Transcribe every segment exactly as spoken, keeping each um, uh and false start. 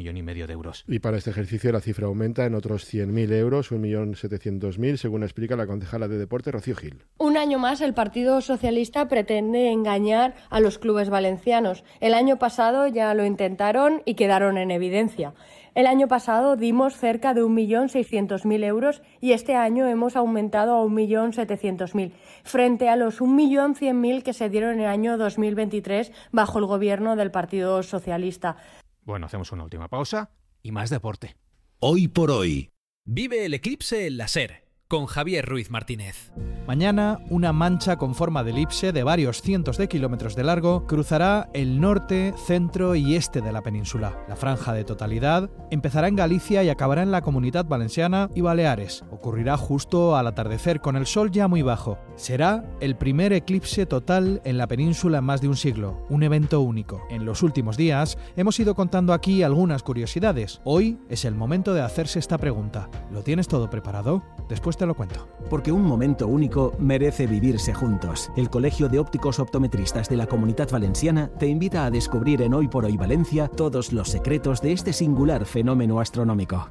millón y medio de euros. Y para este ejercicio la cifra aumenta en otros cien mil euros, un millón setecientos mil, según explica la concejala de Deporte, Rocío Gil. Un año más el Partido Socialista pretende engañar a los clubes valencianos. El año pasado ya lo intentaron y quedaron en evidencia. El año pasado dimos cerca de un millón seiscientos mil euros y este año hemos aumentado a un millón setecientos mil, frente a los un millón cien mil que se dieron en el año dos mil veintitrés bajo el gobierno del Partido Socialista. Bueno, hacemos una última pausa y más deporte. Hoy por hoy. Vive el eclipse en la SER, con Javier Ruiz Martínez. Mañana, una mancha con forma de elipse de varios cientos de kilómetros de largo cruzará el norte, centro y este de la península. La franja de totalidad empezará en Galicia y acabará en la Comunidad Valenciana y Baleares. Ocurrirá justo al atardecer, con el sol ya muy bajo. Será el primer eclipse total en la península en más de un siglo, un evento único. En los últimos días hemos ido contando aquí algunas curiosidades. Hoy es el momento de hacerse esta pregunta. ¿Lo tienes todo preparado? Después te lo cuento. Porque un momento único merece vivirse juntos. El Colegio de Ópticos Optometristas de la Comunidad Valenciana te invita a descubrir en Hoy por Hoy Valencia todos los secretos de este singular fenómeno astronómico.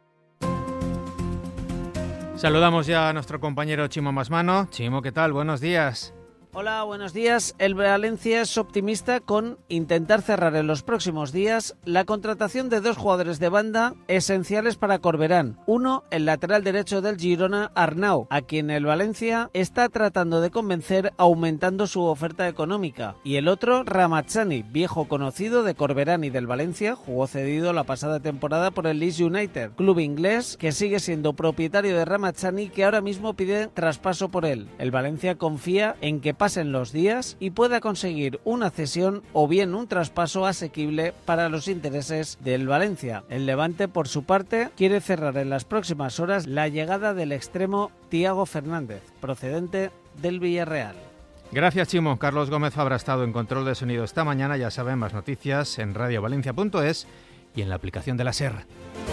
Saludamos ya a nuestro compañero Chimo Masmano. Chimo, ¿qué tal? Buenos días. Hola, buenos días. El Valencia es optimista con intentar cerrar en los próximos días la contratación de dos jugadores de banda esenciales para Corberán. Uno, el lateral derecho del Girona, Arnau, a quien el Valencia está tratando de convencer aumentando su oferta económica. Y el otro, Ramazzani, viejo conocido de Corberán y del Valencia, jugó cedido la pasada temporada por el Leeds United, club inglés que sigue siendo propietario de Ramazzani, que ahora mismo pide traspaso por él. El Valencia confía en que pasen los días y pueda conseguir una cesión o bien un traspaso asequible para los intereses del Valencia. El Levante, por su parte, quiere cerrar en las próximas horas la llegada del extremo Thiago Fernández, procedente del Villarreal. Gracias, Chimo. Carlos Gómez habrá estado en control de sonido esta mañana. Ya saben, más noticias en radio valencia punto es y en la aplicación de la SER.